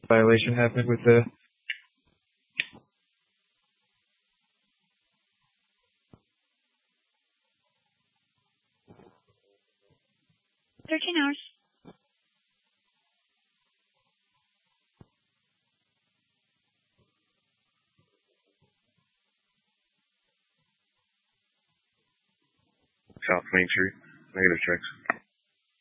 violation happened with the. 13 hours. South Main Street. Negative checks.